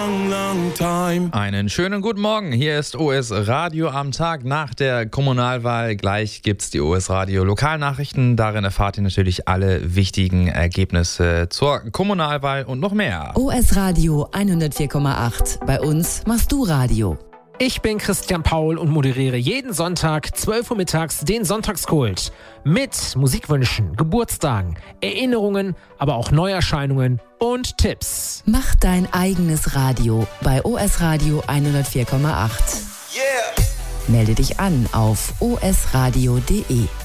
long, long time. Einen schönen guten Morgen. Hier ist OS Radio am Tag nach der Kommunalwahl. Gleich gibt's die OS Radio Lokalnachrichten. Darin erfahrt ihr natürlich alle wichtigen Ergebnisse zur Kommunalwahl und noch mehr. OS Radio 104,8. Bei uns machst du Radio. Ich bin Christian Paul und moderiere jeden Sonntag 12 Uhr mittags den Sonntagskult. Mit Musikwünschen, Geburtstagen, Erinnerungen, aber auch Neuerscheinungen und Tipps. Mach dein eigenes Radio bei OS Radio 104,8. Yeah! Melde dich an auf osradio.de.